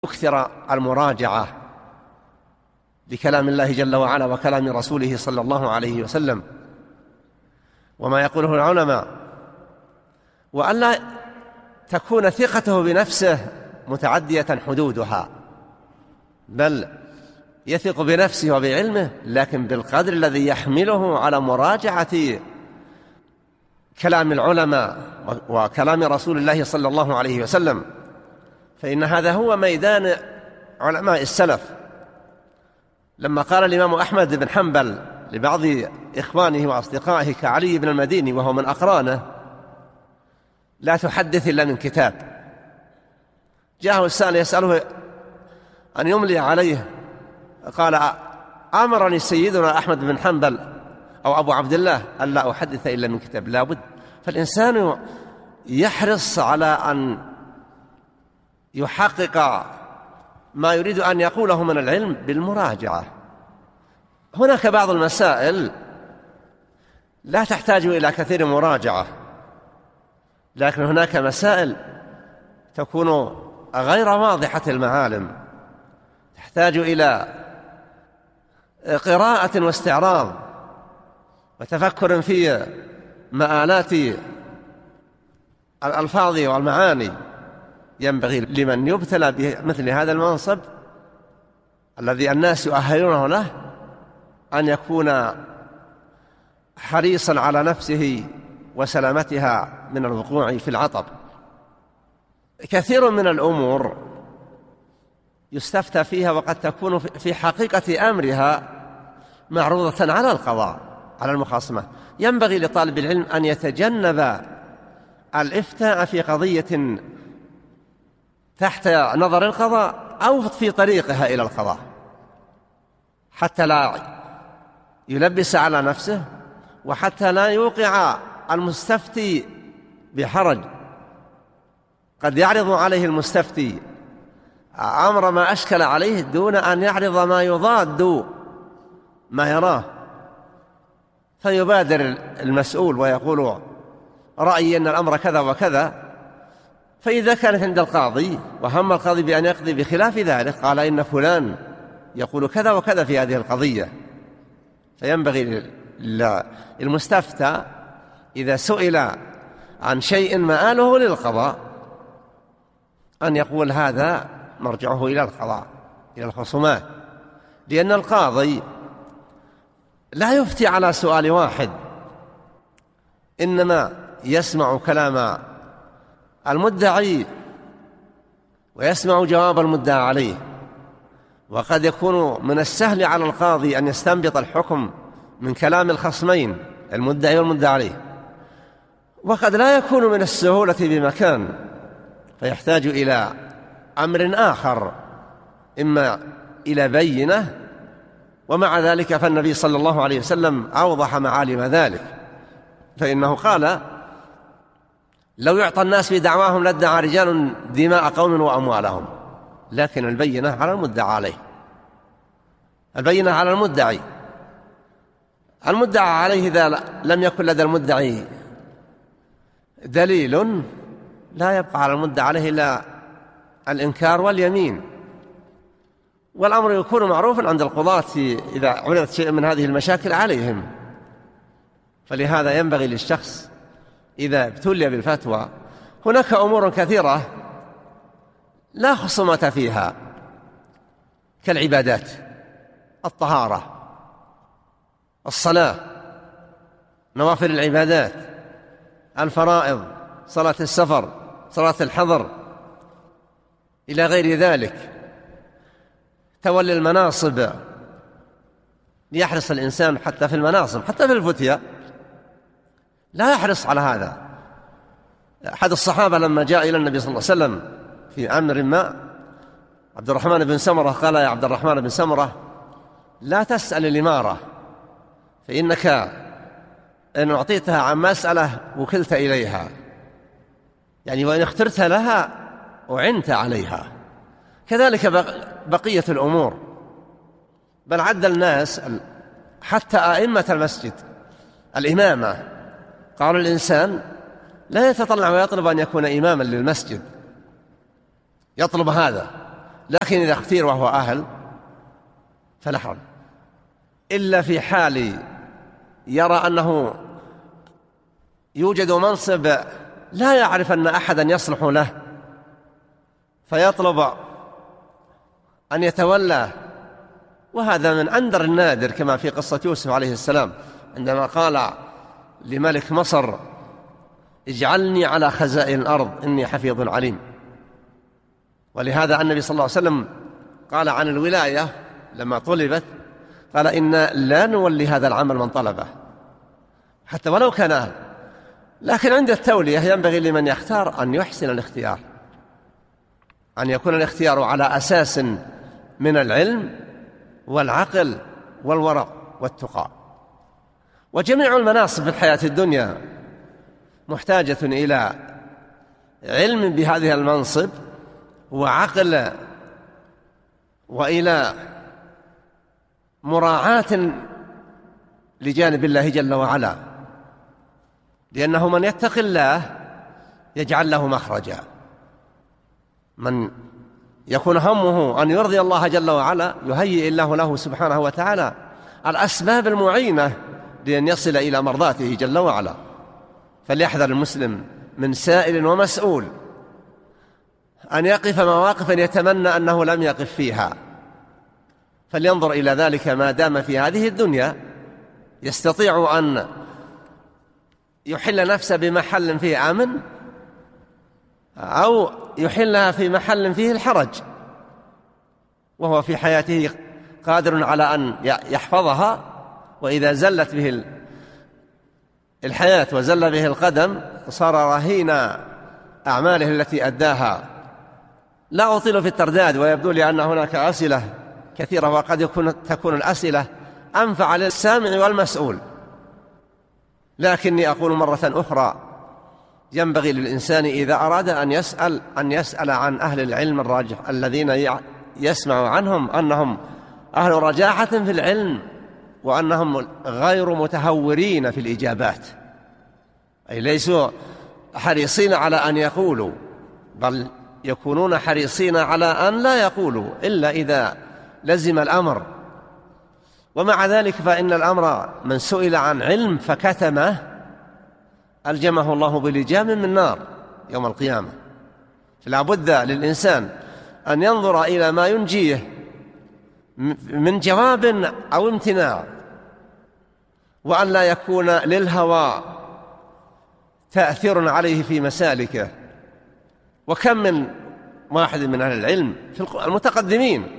يكثر المراجعة لكلام الله جل وعلا وكلام رسوله صلى الله عليه وسلم وما يقوله العلماء، وألا تكون ثقته بنفسه متعدية حدودها، بل يثق بنفسه وبعلمه لكن بالقدر الذي يحمله على مراجعة كلام العلماء وكلام رسول الله صلى الله عليه وسلم، فإن هذا هو ميدان علماء السلف. لما قال الإمام أحمد بن حنبل لبعض إخوانه وأصدقائه كعلي بن المديني وهو من أقرانه: لا تحدث إلا من كتاب. جاءه السائل يسأله أن يملي عليه، قال: أمرني سيدنا أحمد بن حنبل أو أبو عبد الله أن لا أحدث إلا من كتاب. لا بد، فالإنسان يحرص على أن يحقق ما يريد أن يقوله من العلم بالمراجعة. هناك بعض المسائل لا تحتاج إلى كثير مراجعة، لكن هناك مسائل تكون غير واضحة المعالم، تحتاج إلى قراءة واستعراض وتفكر في مآلات الألفاظ والمعاني. ينبغي لمن يبتلى بمثل هذا المنصب الذي الناس يؤهلونه له أن يكون حريصا على نفسه وسلامتها من الوقوع في العطب. كثير من الأمور يستفتى فيها وقد تكون في حقيقة أمرها معروضة على القضاء، على المخاصمة. ينبغي لطالب العلم أن يتجنب الإفتاء في قضية تحت نظر القضاء أو في طريقها إلى القضاء، حتى لا يلبس على نفسه وحتى لا يوقع المستفتي بحرج. قد يعرض عليه المستفتي أمر ما أشكل عليه دون أن يعرض ما يضاد ما يراه، فيبادر المسؤول ويقول: رأيي أن الأمر كذا وكذا. فإذا كانت عند القاضي وهم القاضي بأن يقضي بخلاف ذلك قال: إن فلان يقول كذا وكذا في هذه القضية. فينبغي للمستفتى إذا سئل عن شيء مآله للقضاء أن يقول: هذا مرجعه إلى القضاء، إلى الخصومات، لأن القاضي لا يفتي على سؤال واحد، إنما يسمع كلام المدعي ويسمع جواب المدعى عليه. وقد يكون من السهل على القاضي أن يستنبط الحكم من كلام الخصمين المدعي والمدعى عليه، وقد لا يكون من السهولة بمكان، فيحتاج إلى أمر آخر، إما إلى بينة. ومع ذلك فالنبي صلى الله عليه وسلم أوضح معالم ذلك، فإنه قال: لو يعطى الناس بدعواهم لادعى رجال دماء قوم وأموالهم، لكن البينة على المدعى عليه، البينة على المدعي. المدعى عليه إذا لم يكن لدى المدعي دليل لا يبقى على المدعى عليه إلا الإنكار واليمين، والأمر يكون معروفا عند القضاة إذا عرضت شيء من هذه المشاكل عليهم. فلهذا ينبغي للشخص إذا ابتلي بالفتوى، هناك أمور كثيرة لا خصومة فيها كالعبادات، الطهارة، الصلاة، نوافل العبادات، الفرائض، صلاة السفر، صلاة الحضر، إلى غير ذلك، تولي المناصب. ليحرص الإنسان حتى في المناصب، حتى في الفتية لا يحرص على هذا. أحد الصحابة لما جاء إلى النبي صلى الله عليه وسلم في أمر ما، عبد الرحمن بن سمرة، قال: يا عبد الرحمن بن سمرة، لا تسأل الإمارة، فإنك إن أعطيتها عن مسألة وكلت إليها، يعني وإن اخترت لها أعنت عليها. كذلك بقية الأمور. بل عد الناس حتى أئمة المسجد الإمامة، قالوا الإنسان لا يتطلع ويطلب أن يكون إماما للمسجد، يطلب هذا، لكن إذا اختير وهو أهل فلا حرج، إلا في حال يرى أنه يوجد منصب لا يعرف أن أحدا يصلح له فيطلب أن يتولى، وهذا من أندر النادر، كما في قصة يوسف عليه السلام عندما قال لملك مصر: اجعلني على خزائن الأرض إني حفيظ عليم. ولهذا النبي صلى الله عليه وسلم قال عن الولاية لما طلبت، قال: إنا لا نولي هذا العمل من طلبه حتى ولو كان أهل. لكن عند التولية ينبغي لمن يختار أن يحسن الاختيار، أن يكون الاختيار على أساس من العلم والعقل والورع والتقى. وجميع المناصب في الحياة الدنيا محتاجة إلى علم بهذه المنصب وعقل وإلى مراعاة لجانب الله جل وعلا، لأنه من يتق الله يجعل له مخرجا. من يكون همه أن يرضي الله جل وعلا يهيئ الله له سبحانه وتعالى الأسباب المعينة لأن يصل إلى مرضاته جل وعلا. فليحذر المسلم من سائل ومسؤول أن يقف مواقفا يتمنى أنه لم يقف فيها، فلينظر إلى ذلك ما دام في هذه الدنيا يستطيع أن يحل نفسه بمحل فيه أمن أو يحلها في محل فيه الحرج، وهو في حياته قادر على أن يحفظها. وإذا زلت به الحياة وزل به القدم صار رهين أعماله التي أداها. لا أطيل في الترداد، ويبدو لي أن هناك أسئلة كثيرة، وقد تكون الأسئلة أنفع للسامع والمسؤول. لكني أقول مرة أخرى: ينبغي للإنسان إذا أراد أن يسأل عن أهل العلم الراجح الذين يسمع عنهم أنهم أهل رجاحة في العلم، وأنهم غير متهورين في الإجابات، أي ليسوا حريصين على أن يقولوا، بل يكونون حريصين على أن لا يقولوا إلا إذا لزم الأمر. ومع ذلك فإن الأمر من سئل عن علم فكتمه ألجمه الله بلجام من نار يوم القيامة. فلا بد للإنسان أن ينظر إلى ما ينجيه من جواب أو امتناع، وأن لا يكون للهوى تأثير عليه في مسالكه. وكم من واحد من أهل العلم في المتقدمين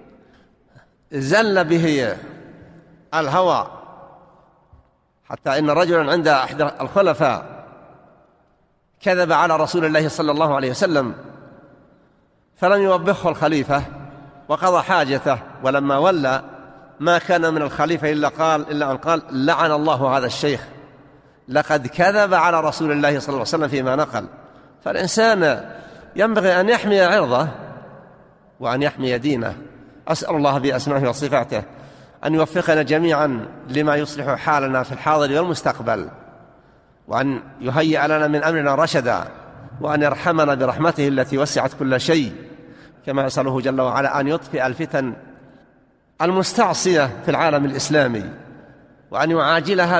زل به الهوى، حتى إن رجلا عند أحد الخلفاء كذب على رسول الله صلى الله عليه وسلم فلم يوبخه الخليفة وقضى حاجته، ولما ولى ما كان من الخليفة إلا أن قال: لعن الله هذا الشيخ، لقد كذب على رسول الله صلى الله عليه وسلم فيما نقل. فالإنسان ينبغي أن يحمي عرضه وأن يحمي دينه. أسأل الله بأسمائه وصفاته أن يوفقنا جميعا لما يصلح حالنا في الحاضر والمستقبل، وأن يهيئ لنا من أمرنا رشدا، وأن يرحمنا برحمته التي وسعت كل شيء، كما أسأله جل وعلا أن يطفئ الفتن المستعصية في العالم الإسلامي، وأن يعاجلها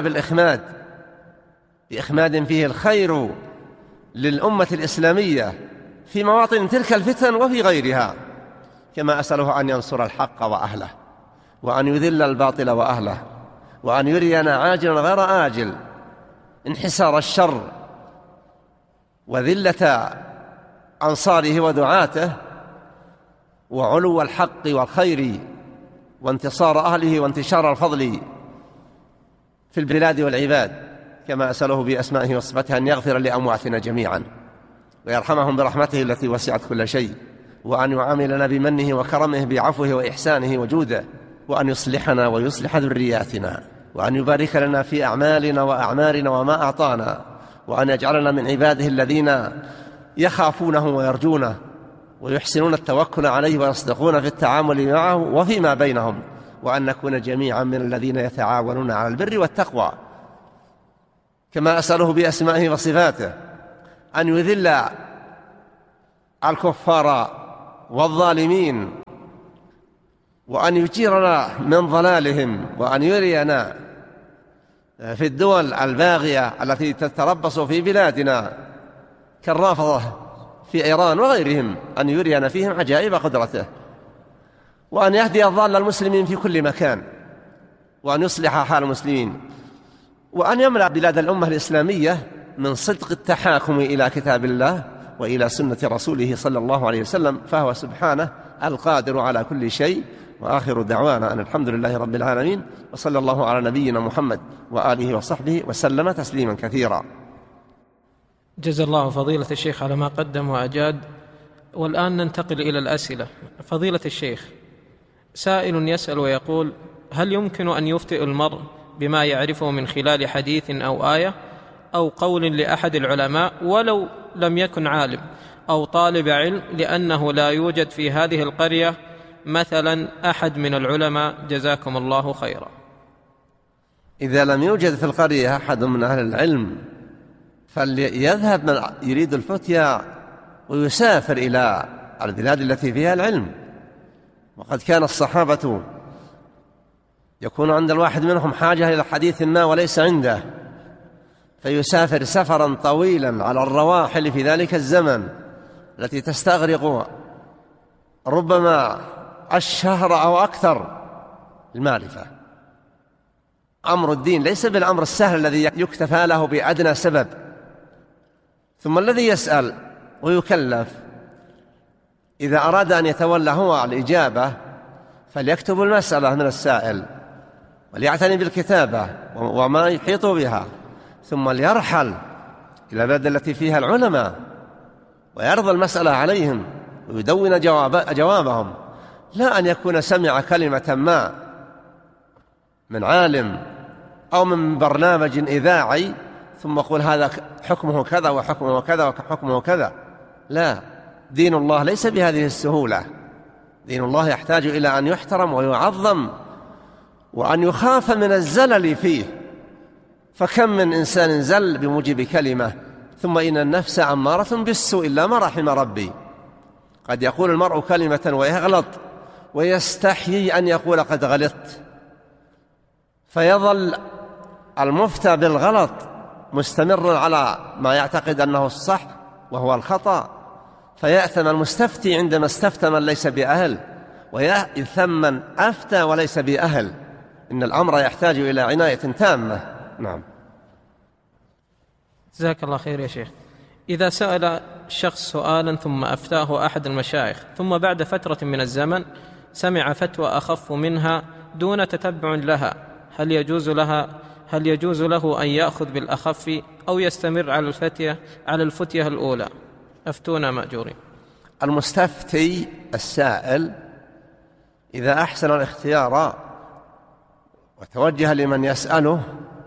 بإخماد فيه الخير للأمة الإسلامية في مواطن تلك الفتن وفي غيرها، كما أسأله أن ينصر الحق وأهله، وأن يذل الباطل وأهله، وأن يرينا عاجلا غير آجل انحسار الشر وذلة أنصاره ودعاته، وعلو الحق والخير وانتصار أهله وانتشار الفضل في البلاد والعباد، كما أسأله بأسمائه وصفاته أن يغفر لأمواتنا جميعا ويرحمهم برحمته التي وسعت كل شيء، وأن يعاملنا بمنه وكرمه بعفوه وإحسانه وجوده، وأن يصلحنا ويصلح ذرياتنا، وأن يبارك لنا في أعمالنا وأعمارنا وما أعطانا، وأن يجعلنا من عباده الذين يخافونه ويرجونه ويحسنون التوكل عليه ويصدقون في التعامل معه وفيما بينهم، وأن نكون جميعا من الذين يتعاونون على البر والتقوى. كما أسأله بأسمائه وصفاته أن يذل الكفار والظالمين، وأن يجيرنا من ضلالهم، وأن يرينا في الدول الباغية التي تتربص في بلادنا كالرافضة في إيران وغيرهم، أن يرينا فيهم عجائب قدرته، وأن يهدي ضال المسلمين في كل مكان، وأن يصلح حال المسلمين، وأن يملأ بلاد الأمة الإسلامية من صدق التحاكم إلى كتاب الله وإلى سنة رسوله صلى الله عليه وسلم، فهو سبحانه القادر على كل شيء. وآخر دعوانا أن الحمد لله رب العالمين، وصلى الله على نبينا محمد وآله وصحبه وسلم تسليما كثيرا. جزا الله فضيلة الشيخ على ما قدم وأجاد. والآن ننتقل إلى الأسئلة. فضيلة الشيخ، سائل يسأل ويقول: هل يمكن أن يفتئ المرء بما يعرفه من خلال حديث أو آية أو قول لأحد العلماء ولو لم يكن عالم أو طالب علم، لأنه لا يوجد في هذه القرية مثلا أحد من العلماء، جزاكم الله خيرا؟ إذا لم يوجد في القرية أحد من أهل العلم فليذهب من يريد الفتيا ويسافر إلى البلاد التي فيها العلم. وقد كان الصحابة يكون عند الواحد منهم حاجة إلى حديث ما وليس عنده، فيسافر سفرا طويلا على الرواحل في ذلك الزمن التي تستغرق ربما الشهر أو أكثر المعرفة. أمر الدين ليس بالأمر السهل الذي يكتفى له بأدنى سبب. ثم الذي يسأل ويكلف إذا أراد أن يتولى هو الإجابة فليكتب المسألة من السائل وليعتني بالكتابة وما يحيط بها، ثم ليرحل إلى البلد التي فيها العلماء ويعرض المسألة عليهم ويدون جوابهم، لا أن يكون سمع كلمة ما من عالم أو من برنامج إذاعي ثم يقول هذا حكمه كذا وحكمه كذا وحكمه كذا. لا، دين الله ليس بهذه السهولة. دين الله يحتاج إلى أن يحترم ويعظم وأن يخاف من الزلل فيه. فكم من إنسان زل بموجب كلمة، ثم إن النفس أمارة بالسوء إلا ما رحم ربي. قد يقول المرء كلمة ويغلط ويستحيي أن يقول قد غلطت، فيظل المفتى بالغلط مستمرا على ما يعتقد أنه الصح وهو الخطأ، فيأثم المستفتي عندما استفتى من ليس بأهل، ويأثم من أفتى وليس بأهل. إن الأمر يحتاج إلى عناية تامة. نعم. جزاك الله خير يا شيخ. إذا سأل شخص سؤالا ثم أفتاه أحد المشايخ، ثم بعد فترة من الزمن سمع فتوى أخف منها دون تتبع لها، هل يجوز له أن يأخذ بالأخف أو يستمر على الفتية الأولى؟ أفتونا مأجورين. المستفتي السائل إذا أحسن الاختيار وتوجه لمن يسأله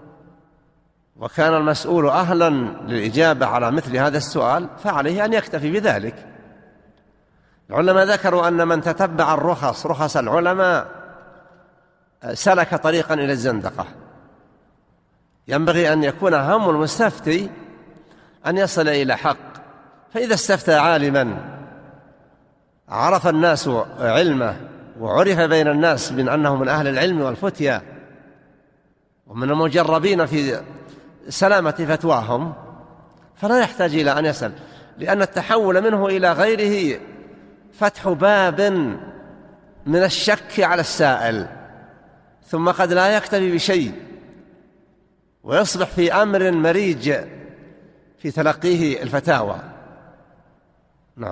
وكان المسؤول أهلا للإجابة على مثل هذا السؤال فعليه أن يكتفي بذلك. العلماء ذكروا أن من تتبع رخص العلماء سلك طريقا إلى الزندقة. ينبغي أن يكون هم المستفتي أن يصل إلى حق. فإذا استفتى عالما عرف الناس علمه وعرف بين الناس من أنه من أهل العلم والفتيا ومن المجربين في سلامة فتواهم، فلا يحتاج إلى أن يسأل، لأن التحول منه إلى غيره فتح باب من الشك على السائل، ثم قد لا يكتفي بشيء ويصبح في أمر مريج في تلقيه الفتاوى. نعم.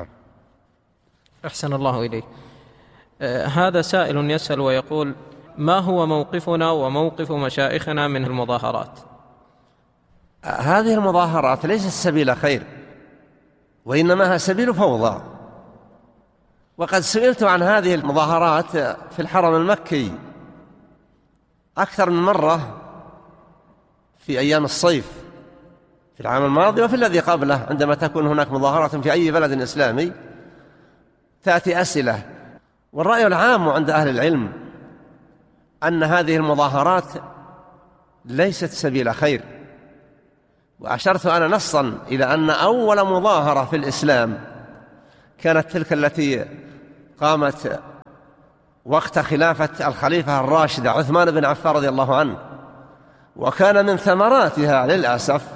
أحسن الله إليك. هذا سائل يسأل ويقول: ما هو موقفنا وموقف مشائخنا من المظاهرات؟ هذه المظاهرات ليست سبيل خير، وإنما هي سبيل فوضى. وقد سئلت عن هذه المظاهرات في الحرم المكي أكثر من مرة في أيام الصيف في العام الماضي وفي الذي قبله. عندما تكون هناك مظاهرات في أي بلد إسلامي تأتي أسئلة، والرأي العام عند أهل العلم أن هذه المظاهرات ليست سبيل خير. وأشرت أنا نصا إلى أن أول مظاهرة في الإسلام كانت تلك التي قامت وقت خلافة الخليفة الراشد عثمان بن عفان رضي الله عنه، وكان من ثمراتها للأسف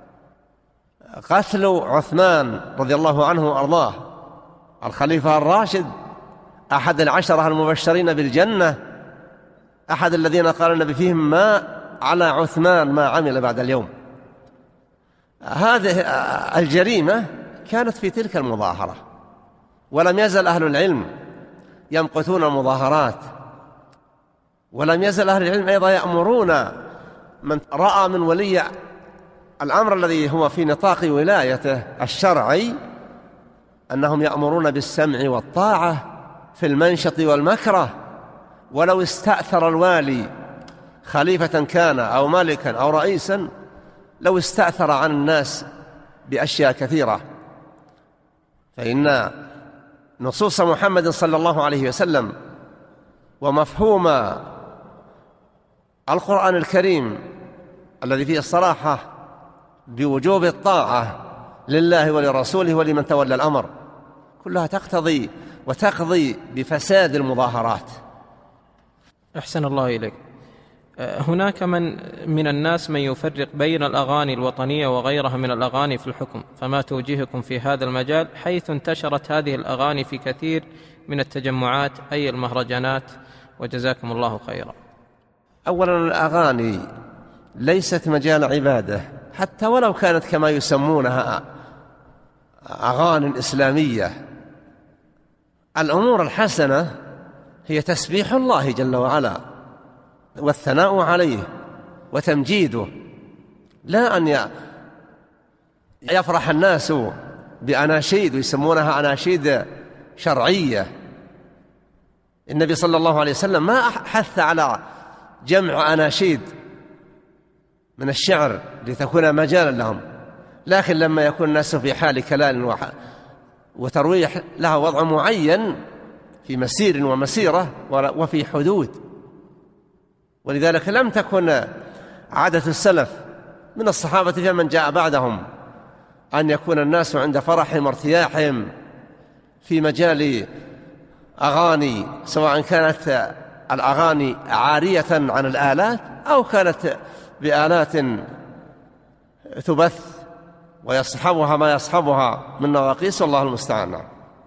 قتل عثمان رضي الله عنه وأرضاه الخليفة الراشد، أحد العشرة المبشرين بالجنة، أحد الذين قال النبي فيهم: ما على عثمان ما عمل بعد اليوم. هذه الجريمة كانت في تلك المظاهرة، ولم يزل أهل العلم يمقتون المظاهرات، ولم يزل أهل العلم أيضا يأمرون من رأى من ولي الأمر الذي هو في نطاق ولايته الشرعي أنهم يأمرون بالسمع والطاعة في المنشط والمكره، ولو استأثر الوالي خليفة كان أو ملكا أو رئيسا لو استأثر عن الناس بأشياء كثيرة، فإن نصوص محمد صلى الله عليه وسلم ومفهوم القرآن الكريم الذي فيه الصراحة بوجوب الطاعة لله ولرسوله ولمن تولى الأمر كلها تقتضي وتقضي بفساد المظاهرات. أحسن الله إليك. هناك من الناس من يفرق بين الأغاني الوطنية وغيرها من الأغاني في الحكم، فما توجيهكم في هذا المجال حيث انتشرت هذه الأغاني في كثير من التجمعات أي المهرجانات، وجزاكم الله خيرا. أولا الأغاني ليست مجال عبادة، حتى ولو كانت كما يسمونها أغاني إسلامية. الأمور الحسنة هي تسبيح الله جل وعلا والثناء عليه وتمجيده، لا أن يفرح الناس بأناشيد ويسمونها أناشيد شرعية. النبي صلى الله عليه وسلم ما حث على جمع أناشيد من الشعر لتكون مجالا لهم، لكن لما يكون الناس في حال كلال وترويح لها وضع معين في مسير ومسيرة وفي حدود. ولذلك لم تكن عادة السلف من الصحابة فمن جاء بعدهم أن يكون الناس عند فرحهم وارتياحهم في مجال أغاني، سواء كانت الأغاني عارية عن الآلات أو كانت بآلات تبث ويصحبها ما يصحبها من نواقيس، والله المستعان.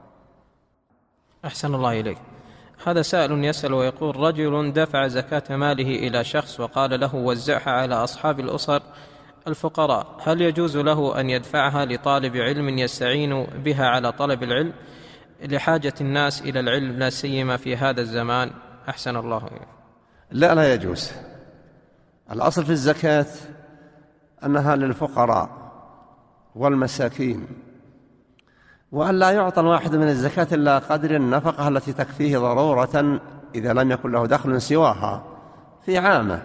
أحسن الله إليك. هذا سائل يسأل ويقول: رجل دفع زكاة ماله إلى شخص وقال له وزعها على أصحاب الأسر الفقراء، هل يجوز له أن يدفعها لطالب علم يستعين بها على طلب العلم لحاجة الناس إلى العلم، لا سيما في هذا الزمان؟ أحسن الله إليك. لا يجوز. الأصل في الزكاة أنها للفقراء والمساكين، وأن لا يعطى الواحد من الزكاة إلا قدر النفقة التي تكفيه ضرورة إذا لم يكن له دخل سواها في عامه.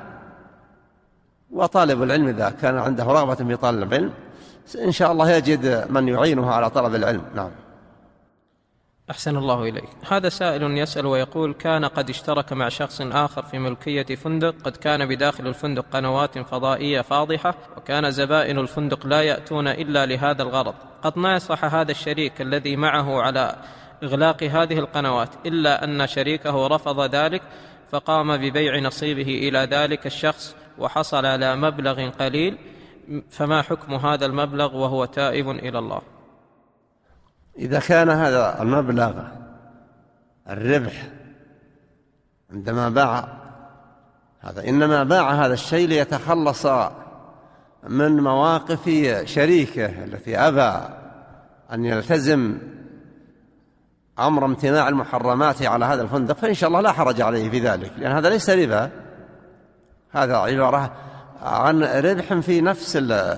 وطالب العلم إذا كان عنده رغبة في طلب العلم إن شاء الله يجد من يعينه على طلب العلم. نعم. أحسن الله إليك. هذا سائل يسأل ويقول: كان قد اشترك مع شخص آخر في ملكية فندق، قد كان بداخل الفندق قنوات فضائية فاضحة، وكان زبائن الفندق لا يأتون إلا لهذا الغرض. قد نصح هذا الشريك الذي معه على إغلاق هذه القنوات، إلا أن شريكه رفض ذلك، فقام ببيع نصيبه إلى ذلك الشخص وحصل على مبلغ قليل، فما حكم هذا المبلغ وهو تائب إلى الله؟ إذا كان هذا المبلغ الربح عندما باع هذا، إنما باع هذا الشيء ليتخلص من مواقف شريكه التي أبى أن يلتزم أمر امتناع المحرمات على هذا الفندق، فإن شاء الله لا حرج عليه في ذلك، لأن هذا ليس ربا، هذا عبارة عن ربح في نفس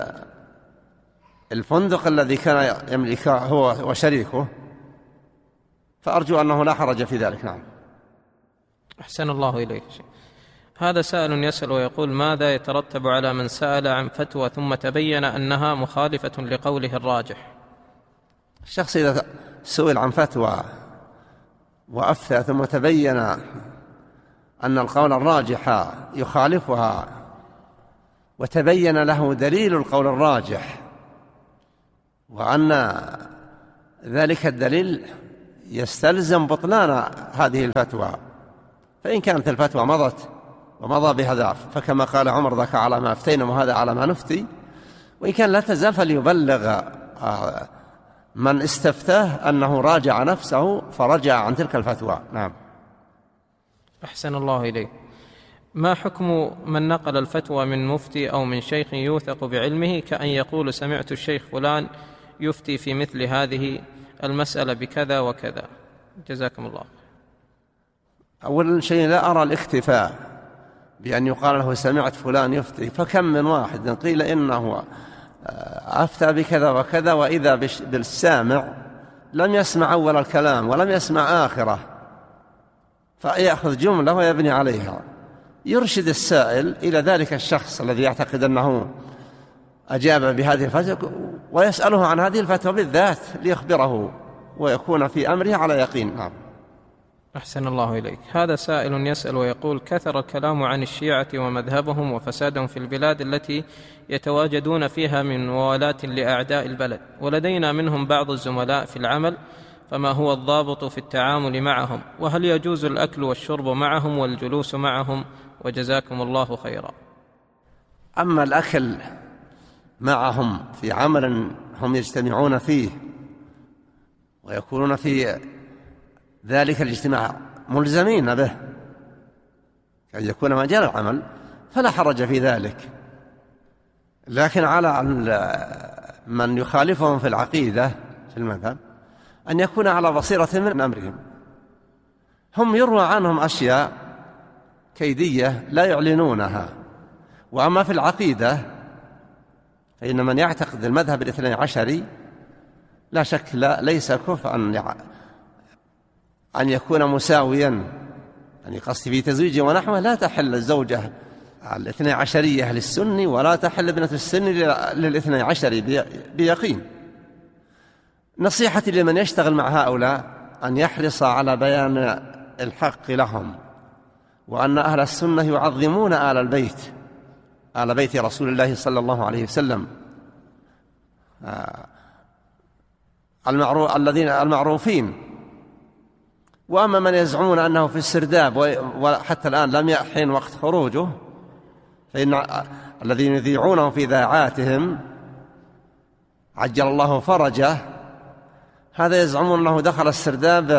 الفندق الذي كان يملكه هو وشريكه، فأرجو أنه لا حرج في ذلك. نعم. أحسن الله إليك. هذا سائل يسأل ويقول: ماذا يترتب على من سأل عن فتوى ثم تبين أنها مخالفة لقوله الراجح؟ الشخص إذا سئل عن فتوى وأفتى ثم تبين أن القول الراجح يخالفها وتبين له دليل القول الراجح وأن ذلك الدليل يستلزم بطلان هذه الفتوى. فإن كانت الفتوى مضت ومضى بهذا، فكما قال عمر ذاك على ما أفتينا وهذا على ما نفتي. وإن كان لا تزال فليبلغ من استفتاه أنه راجع نفسه فرجع عن تلك الفتوى. نعم. أحسن الله إليك. ما حكم من نقل الفتوى من مفتي أو من شيخ يوثق بعلمه، كأن يقول سمعت الشيخ فلان يفتي في مثل هذه المسألة بكذا وكذا؟ جزاكم الله. أول شيء لا أرى الاكتفاء بأن يقال له سمعت فلان يفتي، فكم من واحد قيل إنه أفتى بكذا وكذا وإذا بالسامع لم يسمع أول الكلام ولم يسمع آخره، فيأخذ جملة ويبني عليها. يرشد السائل إلى ذلك الشخص الذي يعتقد أنه أجاب بهذه الفتوى ويسأله عن هذه الفتوى بالذات ليخبره ويكون في أمره على يقين. نعم. أحسن الله إليك. هذا سائل يسأل ويقول: كثر الكلام عن الشيعة ومذهبهم وفسادهم في البلاد التي يتواجدون فيها من موالاة لأعداء البلد، ولدينا منهم بعض الزملاء في العمل، فما هو الضابط في التعامل معهم؟ وهل يجوز الأكل والشرب معهم والجلوس معهم؟ وجزاكم الله خيرا. أما الأكل معهم في عمل هم يجتمعون فيه ويكونون في ذلك الاجتماع ملزمين به كي يكون مجال العمل، فلا حرج في ذلك. لكن على من يخالفهم في العقيدة في المذهب أن يكون على بصيرة من أمرهم. هم يروى عنهم أشياء كيدية لا يعلنونها. وأما في العقيدة فإن من يعتقد المذهب الاثني عشري لا شك ليس كفءا أن يكون مساويا، يعني قصدي في تزويجه ونحوه لا تحل الزوجة الاثني عشرية للسني ولا تحل ابنة السني للاثني عشري بيقين. نصيحتي لمن يشتغل مع هؤلاء أن يحرص على بيان الحق لهم، وأن أهل السنة يعظمون آل بيت رسول الله صلى الله عليه وسلم الذين المعروفين. وأما من يزعمون أنه في السرداب وحتى الآن لم يحين وقت خروجه، فإن الذين يذيعونه في إذاعاتهم عجل الله فرجه هذا يزعمون أنه دخل السرداب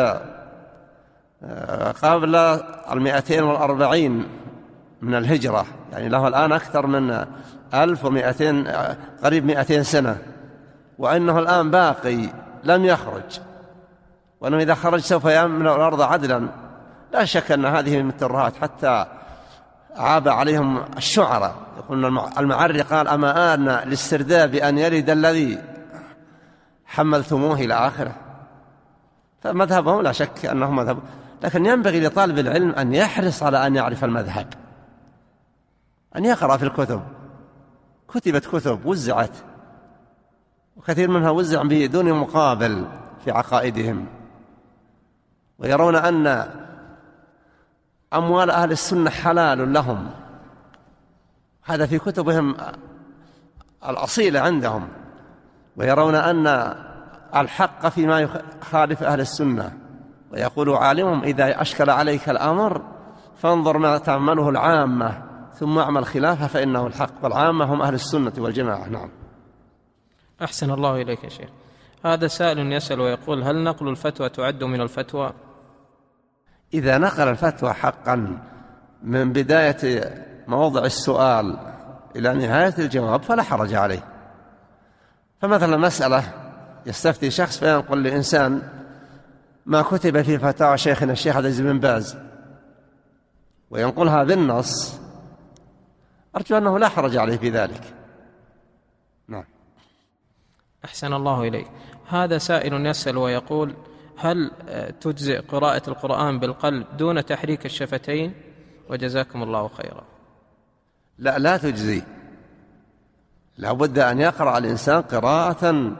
قبل 240 من الهجرة، يعني له الآن أكثر من 1200 قريب 200 سنة، وأنه الآن باقي لم يخرج، وأنه إذا خرج سوف يملأ الأرض عدلا. لا شك أن هذه من الترهات، حتى عاب عليهم الشعراء يقولون المعري قال: أما آن للسرداب أن يلد الذي حملتموه إلى آخره. فمذهبهم لا شك أنه مذهب، لكن ينبغي لطالب العلم أن يحرص على أن يعرف المذهب، أن يقرأ في الكتب. كتبت كتب وزعت، وكثير منها وزع بدون مقابل في عقائدهم، ويرون أن أموال أهل السنة حلال لهم، هذا في كتبهم الأصيلة عندهم، ويرون أن الحق فيما يخالف أهل السنة. ويقول عالمهم: إذا أشكل عليك الأمر فانظر ما تعمله العامة ثم اعمل خلافه فإنه الحق، والعامة هم أهل السنة والجماعة. نعم. أحسن الله إليك يا شيخ. هذا سائل يسأل ويقول: هل نقل الفتوى تعد من الفتوى؟ إذا نقل الفتوى حقا من بداية موضع السؤال إلى نهاية الجواب فلا حرج عليه. فمثلا مسألة يستفتي شخص فينقل لإنسان ما كتب في فتاوى شيخنا الشيخ عبد العزيز بن باز وينقلها بالنص، أرجو أنه لا حرج عليه في ذلك. نعم. أحسن الله إليك. هذا سائل يسأل ويقول: هل تجزئ قراءة القرآن بالقلب دون تحريك الشفتين؟ وجزاكم الله خيرا. لا تجزي، لا بد أن يقرأ الإنسان قراءة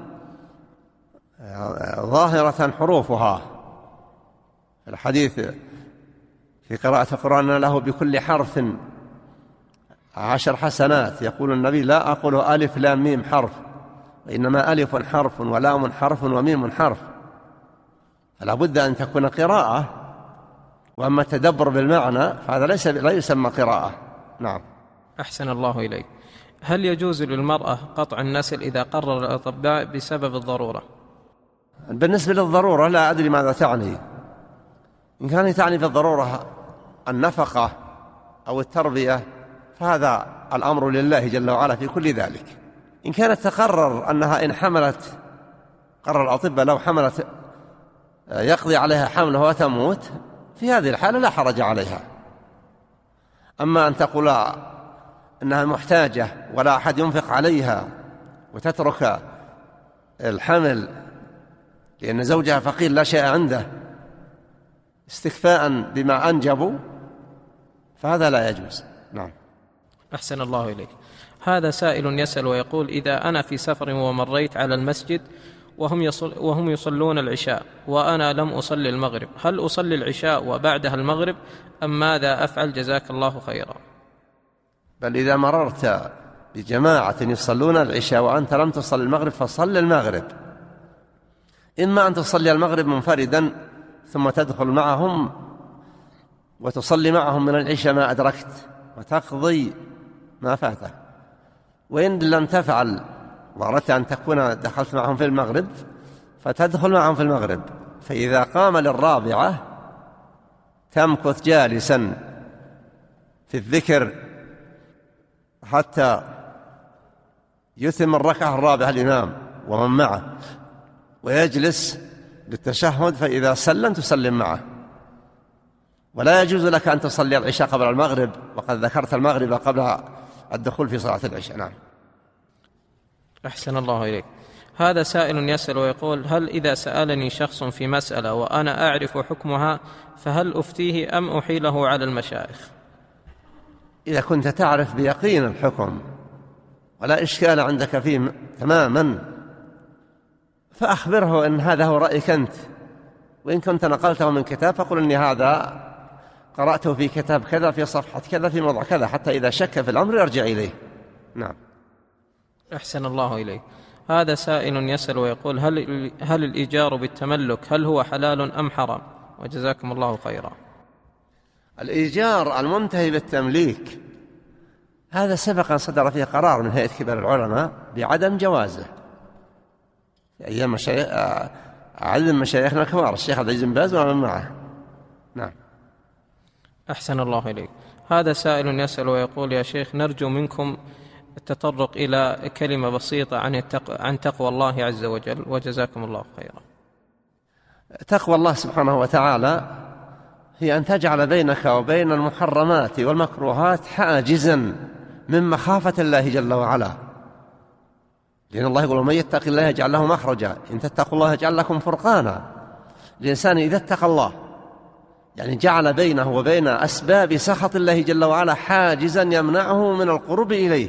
ظاهرة حروفها. الحديث في قراءة القرآن له بكل حرف 10 حسنات. يقول النبي: لا أقول ألف لام ميم حرف، وإنما ألف حرف ولام حرف وميم حرف. فلا بد أن تكون قراءة، وأما التدبر بالمعنى فهذا لا يسمى قراءة. نعم. أحسن الله إليك. هل يجوز للمرأة قطع النسل إذا قرر الأطباء بسبب الضرورة؟ بالنسبة للضرورة لا أدري ماذا تعني. إن كانت تعني بالضرورة النفقة أو التربية فهذا الأمر لله جل وعلا في كل ذلك. إن كانت تقرر أنها إن حملت، قرر الأطباء لو حملت يقضي عليها حملها وتموت، في هذه الحالة لا حرج عليها. أما أن تقول أنها محتاجة ولا أحد ينفق عليها وتترك الحمل لأن زوجها فقير لا شيء عنده استكفاء بما أنجبوا، فهذا لا يجوز. نعم. أحسن الله إليك. هذا سائل يسأل ويقول: إذا أنا في سفر ومريت على المسجد وهم يصلون العشاء وأنا لم أصلي المغرب، هل أصلي العشاء وبعدها المغرب أم ماذا أفعل؟ جزاك الله خيرا. بل إذا مررت بجماعة يصلون العشاء وأنت لم تصلي المغرب فصل المغرب، إما أن تصلي المغرب منفردا ثم تدخل معهم وتصلي معهم من العشاء ما أدركت وتقضي ما فاتك، وإن لم تفعل وأردت أن تكون دخلت معهم في المغرب فتدخل معهم في المغرب، فإذا قام للرابعة تمكث جالسا في الذكر حتى يتم الركعة الرابعة الإمام ومن معه، ويجلس للتشهد، فإذا سلم تسلم معه. ولا يجوز لك أن تصلي العشاء قبل المغرب وقد ذكرت المغرب قبل الدخول في صلاة العشاء. نعم. أحسن الله إليك. هذا سائل يسأل ويقول: هل إذا سألني شخص في مسألة وأنا أعرف حكمها فهل أفتيه أم أحيله على المشايخ؟ إذا كنت تعرف بيقين الحكم ولا إشكال عندك فيه تماما فأخبره إن هذا هو رأيك أنت، وإن كنت نقلته من كتاب فقل إني هذا قرأته في كتاب كذا في صفحة كذا في موضع كذا، حتى إذا شك في الأمر يرجع إليه. نعم. أحسن الله إليك. هذا سائل يسأل ويقول: هل الإيجار بالتملك هل هو حلال أم حرام؟ وجزاكم الله خيرا. الإيجار المنتهي بالتمليك هذا سبق أن صدر فيه قرار من هيئة كبار العلماء بعدم جوازه في أيام عدد من مشايخنا الكبار، الشيخ عبد العزيز بن باز ومن معه. نعم. أحسن الله إليك. هذا سائل يسأل ويقول: يا شيخ، نرجو منكم التطرق إلى كلمة بسيطة عن تقوى الله عز وجل، وجزاكم الله خيرا. تقوى الله سبحانه وتعالى هي أن تجعل بينك وبين المحرمات والمكروهات حاجزا من مخافة الله جل وعلا، لأن الله يقول: ومن يتق الله يجعل له مخرجا إن تتقوا الله يجعل لكم فرقانا. الإنسان إذا اتقى الله يعني جعل بينه وبين أسباب سخط الله جل وعلا حاجزا يمنعه من القرب إليه،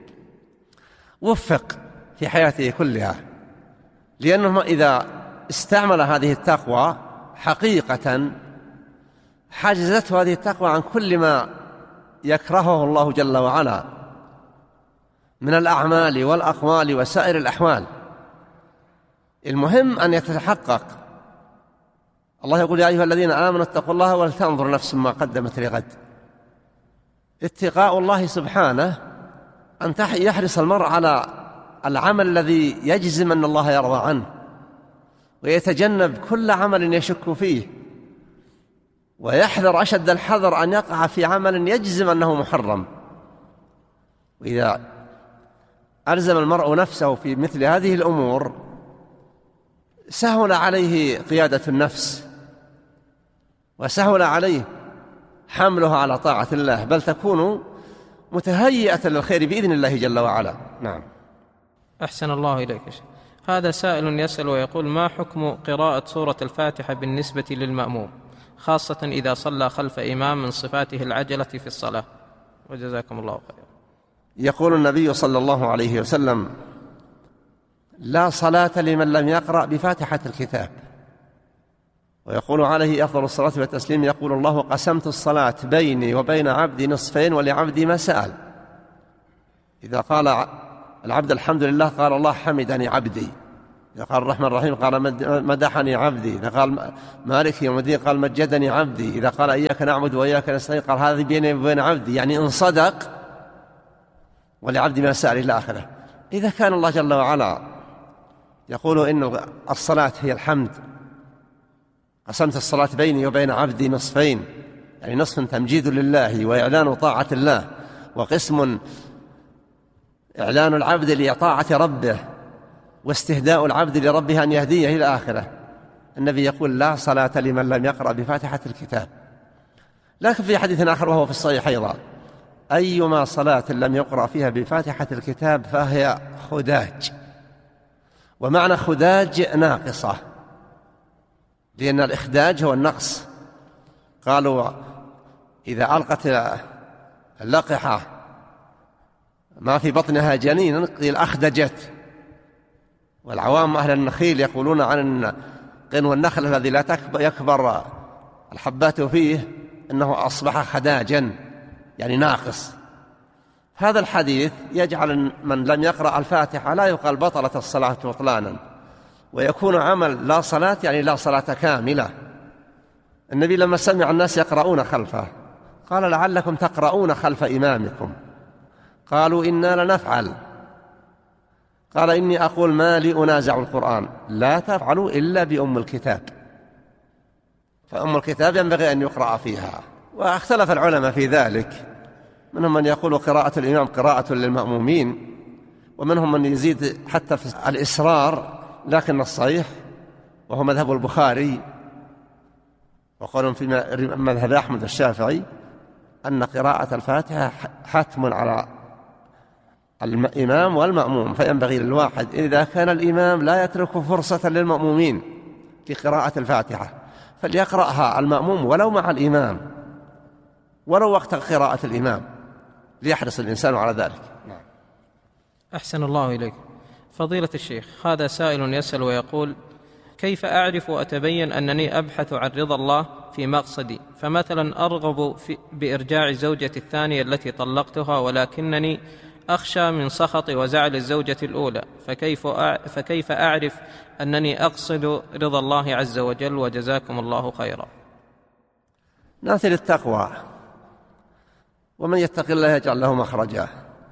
وفق في حياته كلها، لأنه إذا استعمل هذه التقوى حقيقة حجزته هذه التقوى عن كل ما يكرهه الله جل وعلا من الأعمال والأقوال وسائر الأحوال. المهم أن يتحقق. الله يقول: يا أيها الذين آمنوا اتقوا الله ولتنظر نفس ما قدمت لغد. اتقاء الله سبحانه أن يحرص المرء على العمل الذي يجزم أن الله يرضى عنه، ويتجنب كل عمل يشك فيه، ويحذر أشد الحذر أن يقع في عمل يجزم أنه محرم. وإذا ألزم المرء نفسه في مثل هذه الأمور سهل عليه قيادة النفس، وسهل عليه حملها على طاعة الله، بل تكون متهيئة للخير بإذن الله جل وعلا. نعم. أحسن الله إليك. هذا سائل يسأل ويقول: ما حكم قراءة سورة الفاتحة بالنسبة للمأموم، خاصة إذا صلى خلف إمام من صفاته العجلة في الصلاة؟ وجزاكم الله خيرا. يقول النبي صلى الله عليه وسلم: لا صلاة لمن لم يقرأ بفاتحة الكتاب. ويقول عليه أفضل الصلاة والتسليم: يقول الله: قسمت الصلاة بيني وبين عبدي نصفين ولعبدي ما سأل. إذا قال العبد الحمد لله قال الله: حمدني عبدي، إذا قال الرحمن الرحيم قال مدحني عبدي، إذا قال مالك يوم الدين قال مجدني عبدي، إذا قال إياك نعبد وإياك نستعين قال هذه بيني وبين عبدي، يعني إن صدق ولعبدي ما سأل إلى آخره. إذا كان الله جل وعلا يقول إن الصلاة هي الحمد، قسمت الصلاة بيني وبين عبدي نصفين، يعني نصف تمجيد لله وإعلان طاعة الله، وقسم إعلان العبد لطاعة ربه واستهداء العبد لربه أن يهديه إلى آخره. النبي يقول لا صلاة لمن لم يقرأ بفاتحة الكتاب. لكن في حديث آخر وهو في الصحيح أيضا: أيما صلاة لم يقرأ فيها بفاتحة الكتاب فهي خداج. ومعنى خداج ناقصة، لأن الإخداج هو النقص. قالوا إذا ألقت اللقحة ما في بطنها جنين قيل أخدجت. والعوام أهل النخيل يقولون عن قنو النخل الذي لا يكبر الحبات فيه إنه أصبح خداجا، يعني ناقص. هذا الحديث يجعل من لم يقرأ الفاتحة لا يقال بطلت الصلاة بطلانا، ويكون عمل لا صلاة، يعني لا صلاة كاملة. النبي لما سمع الناس يقرؤون خلفه قال لعلكم تقرؤون خلف إمامكم، قالوا إنا لنفعل. قال إني أقول ما لي أنازع القرآن، لا تفعلوا إلا بأم الكتاب، فأم الكتاب ينبغي أن يقرأ فيها. واختلف العلماء في ذلك، منهم من يقول قراءة الإمام قراءة للمأمومين، ومنهم من يزيد حتى في الإسرار، لكن الصحيح وهو مذهب البخاري وقولهم في مذهب أحمد الشافعي أن قراءة الفاتحة حتم على الإمام والمأموم، فينبغي للواحد إذا كان الإمام لا يترك فرصة للمأمومين في قراءة الفاتحة فليقرأها المأموم ولو مع الإمام، ولو وقت قراءة الإمام، ليحرص الإنسان على ذلك. أحسن الله إليك. فضيلة الشيخ، هذا سائل يسأل ويقول: كيف أعرف وأتبين أنني أبحث عن رضا الله في مقصدي؟ فمثلا أرغب بإرجاع زوجتي الثانية التي طلقتها، ولكنني أخشى من سخط وزعل الزوجة الأولى، فكيف أعرف أنني أقصد رضا الله عز وجل؟ وجزاكم الله خيرا. ناثر التقوى، ومن يتق الله يجعل له مخرجا.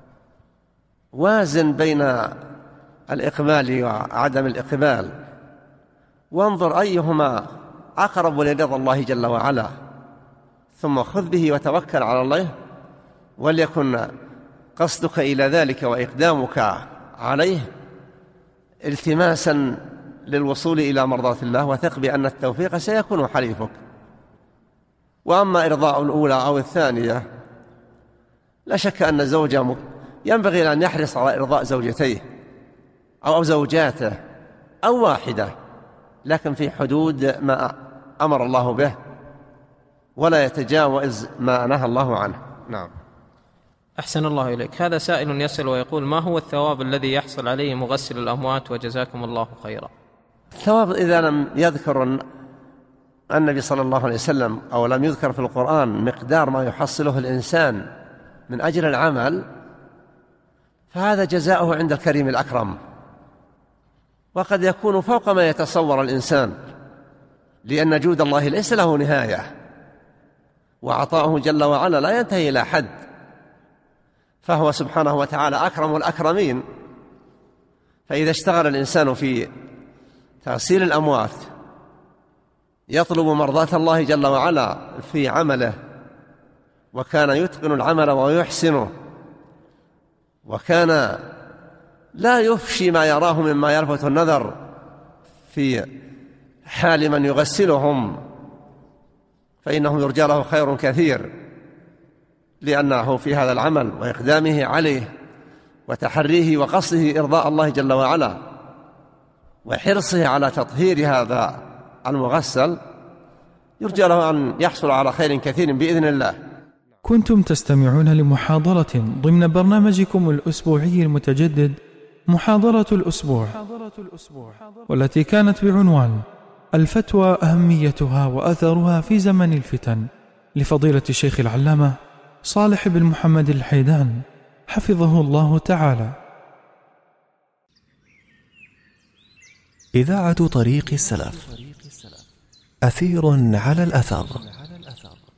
وازن بين الإقبال وعدم الإقبال، وانظر أيهما أقرب لرضا الله جل وعلا، ثم خذ به وتوكل على الله، وليكن قصدك إلى ذلك وإقدامك عليه التماسا للوصول إلى مرضاة الله، وثق بأن التوفيق سيكون حليفك. وأما إرضاء الأولى أو الثانية، لا شك أن الزوج ينبغي أن يحرص على إرضاء زوجتيه أو زوجاته أو واحدة، لكن في حدود ما أمر الله به، ولا يتجاوز ما نهى الله عنه. نعم. أحسن الله إليك. هذا سائل يسأل ويقول: ما هو الثواب الذي يحصل عليه مغسل الأموات؟ وجزاكم الله خيرا. الثواب إذا لم يذكر النبي صلى الله عليه وسلم أو لم يذكر في القرآن مقدار ما يحصله الإنسان من أجل العمل، فهذا جزاؤه عند الكريم الأكرم، وقد يكون فوق ما يتصور الإنسان، لأن جود الله ليس له نهاية، وعطاؤه جل وعلا لا ينتهي إلى حد، فهو سبحانه وتعالى أكرم الأكرمين. فإذا اشتغل الإنسان في تغسيل الأموات يطلب مرضاة الله جل وعلا في عمله، وكان يتقن العمل ويحسنه، وكان لا يفشي ما يراه مما يلفت النظر في حال من يغسلهم، فإنه يرجى له خير كثير، لأنه في هذا العمل وإقدامه عليه وتحريه وقصده إرضاء الله جل وعلا وحرصه على تطهير هذا المغسل، يرجى له أن يحصل على خير كثير بإذن الله. كنتم تستمعون لمحاضرة ضمن برنامجكم الأسبوعي المتجدد محاضرة الأسبوع، والتي كانت بعنوان الفتوى أهميتها وأثرها في زمن الفتن، لفضيلة الشيخ العلامة صالح بن محمد الحيدان حفظه الله تعالى. إذاعة طريق السلف، أثير على الأثر.